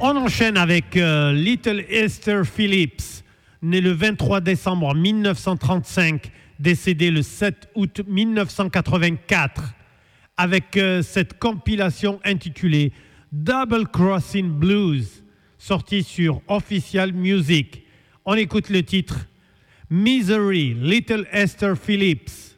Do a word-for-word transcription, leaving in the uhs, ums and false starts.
On enchaîne avec euh, Little Esther Phillips, née le vingt-trois décembre mille neuf cent trente-cinq, décédée le sept août mille neuf cent quatre-vingt-quatre, avec euh, cette compilation intitulée Double Crossing Blues, sortie sur Official Music. On écoute le titre Misery, Little Esther Phillips.